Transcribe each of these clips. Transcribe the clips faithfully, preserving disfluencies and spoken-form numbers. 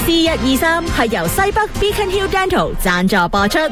C 一二三係由西北 Beacon Hill Dental 贊助播出。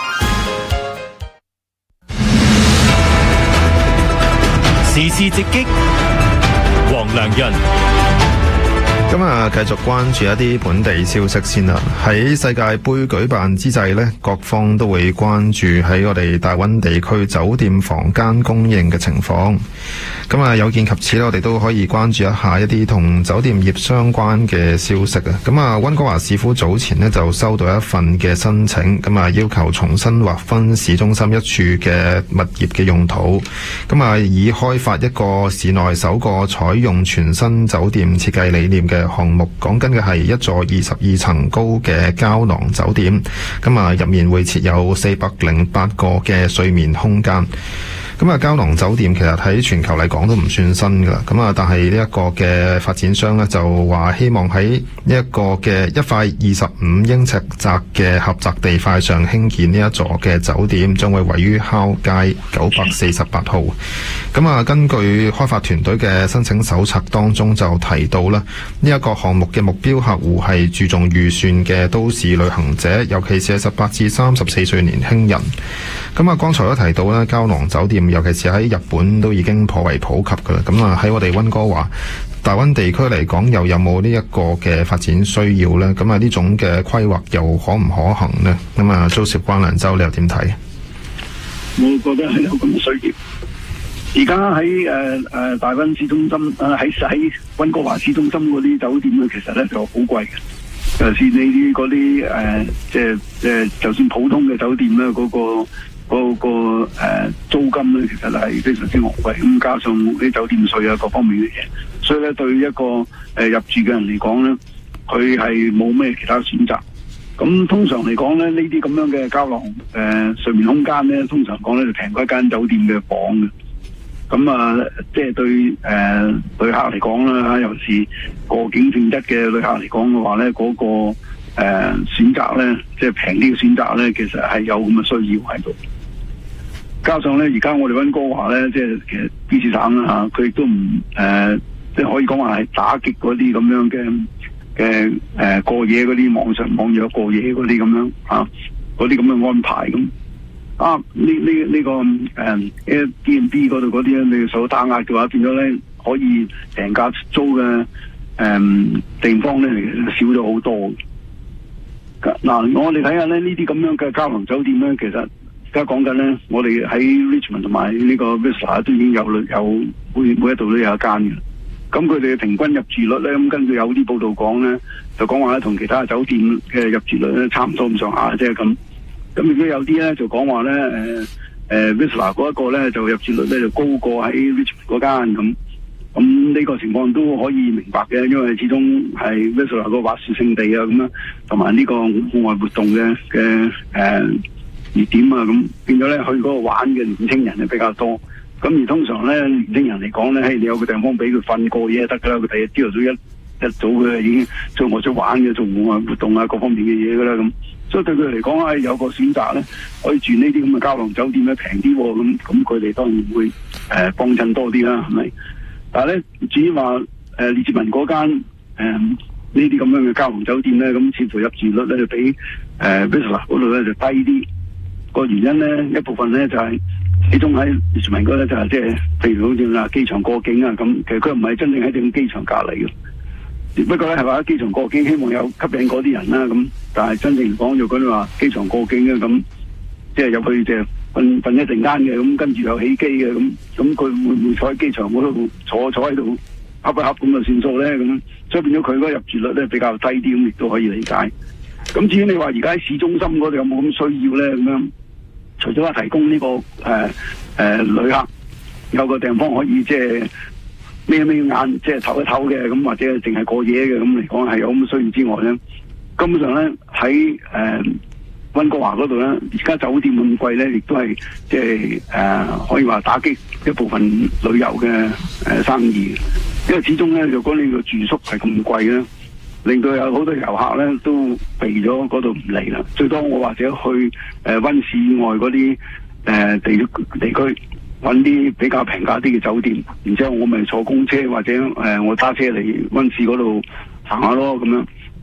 時事直擊，黃良潤。 咁啊，繼續關注一啲本地消息先啦。喺世界盃舉辦之際呢，各方都會關注喺我哋大溫地區酒店房間供應嘅情況。咁啊，有見及此，我哋都可以關注一下一啲同酒店業相關嘅消息啊。咁啊，溫哥華市府早前呢就收到一份嘅申請，咁啊要求重新劃分市中心一處嘅物業嘅用途，咁啊以開發一個市內首個採用全新酒店設計理念嘅項目，講緊嘅係一座二十二層高嘅膠囊酒店，咁啊入面會設有四百零八個嘅睡眠空間。咁啊，膠囊酒店其實喺全球嚟講都唔算新噶啦。咁啊，但係呢一個嘅發展商呢，就話希望喺呢一個嘅一塊二十五英尺窄嘅狹窄地塊上興建呢一座嘅酒店，將會位於烤街九百四十八號。咁啊，根據開發團隊嘅申請手冊當中就提到啦，呢一個項目嘅目標客戶係注重預算嘅都市旅行者，尤其是係十八至三十四歲年輕人。咁啊，剛才都提到啦，膠囊酒店尤其是喺日本都已經頗為普及噶啦。咁啊，喺我哋溫哥華大溫地區嚟講，又有冇呢一個嘅發展需要呢？咁啊，呢種嘅規劃又可唔可行呢？咁啊，Joseph關蘭州，你又點睇？ 我覺得係有咁嘅需要。而家喺誒誒大溫市中心，誒喺喺溫哥華市中心嗰啲酒店咧，其實咧就好貴嘅。尤其是你啲嗰啲誒，即係誒，就算普通嘅酒店咧，嗰、嗰個嗰、嗰個誒、呃、租金咧，其實係非常之昂貴。咁加上啲酒店稅啊，各方面嘅嘢，所以咧對一個誒、呃、入住嘅人嚟講咧，佢係冇咩其他選擇。咁通常嚟講咧，呢啲咁樣嘅膠囊誒睡眠空間咧，通常講咧就平過一間酒店嘅房嘅。咁啊，即係對誒、呃、旅客嚟講啦，尤其是過境性質嘅旅客嚟講嘅話咧，嗰、那個誒、呃、選擇咧，即係平啲嘅選擇咧，其實係有咁嘅需要喺度。加上咧，而家我哋溫哥華咧，即係其實 B C 省啦嚇，佢亦都唔誒，即係可以講話係打擊嗰啲咁樣嘅嘅誒過夜嗰啲網上網約過夜嗰啲咁樣嚇，嗰啲咁嘅安排咁。啊！呢呢呢個誒 Airbnb 嗰度嗰啲咧，你手打壓嘅話，變咗咧可以平價租嘅誒、嗯、地方咧，少咗好多。嗱、啊，我哋睇下咧呢啲咁樣嘅膠囊酒店咧，其實而家講緊咧，我哋喺 Richmond 同埋呢個 Whistler 都已經有有每每一度都有一間嘅。咁佢哋嘅平均入住率咧，咁根據有啲報道講咧，就講話咧同其他酒店嘅入住率咧差唔多咁上下，即係咁。咁如果有啲咧就講話咧，誒誒 Whistler 嗰一個咧就入住率咧就高過喺 Richmond 嗰間咁，咁呢個情況都可以明白嘅，因為始終係 Whistler 個滑雪勝地啊咁樣，同埋呢個戶外活動嘅嘅誒熱點啊咁，變咗咧去嗰個玩嘅年輕人係比較多。咁而通常咧年輕人嚟講咧，嘿你有個地方俾佢瞓過夜就得噶啦，佢第二朝頭早一一早佢已經出外出玩嘅，做戶外活動啊各方面嘅嘢噶啦咁。所以對佢嚟講，係有個選擇咧，可以住呢啲咁嘅膠囊酒店咧平啲，咁咁佢哋當然會誒、呃、幫襯多啲啦，係咪？但係咧，至於話誒列治文嗰間誒呢啲咁樣嘅膠囊酒店咧，咁似乎入住率咧就比誒 Whistler 嗰度咧就低啲。個原因咧，一部分咧就係始終喺列治文嗰咧就係即係，譬如好似話機場過境啊咁，其實佢唔係真正喺正機場隔離嘅。不過咧係話喺機場過境，希望有吸引嗰啲人啦咁，但係真正嚟講，就講話機場過境嘅咁，即係入去就瞓瞓一陣間嘅，咁跟住又起機嘅咁，咁佢會唔會坐喺機場嗰度坐坐喺度恰一恰咁就算數咧咁，所以變咗佢嗰個入住率咧比較低啲，咁亦都可以理解。咁至於你話而家喺市中心嗰度有冇咁需要咧咁樣，除咗話提供呢、這個誒誒、呃呃、旅客有個地方可以即係。咩咩眼即係唞一唞嘅咁，或者淨係過夜嘅咁嚟講係有咁嘅需要之外咧，根本上咧喺誒溫哥華嗰度咧，而家酒店咁貴咧，亦都係即係誒可以話打擊一部分旅遊嘅誒、呃、生意，因為始終咧如果你個住宿係咁貴咧，令到有好多遊客咧都避咗嗰度唔嚟啦。最多我或者去誒溫市以外嗰啲誒地地區。揾啲比較平價啲嘅酒店，然之後我咪坐公車或者誒、呃、我揸車嚟溫市嗰度行下咯咁樣。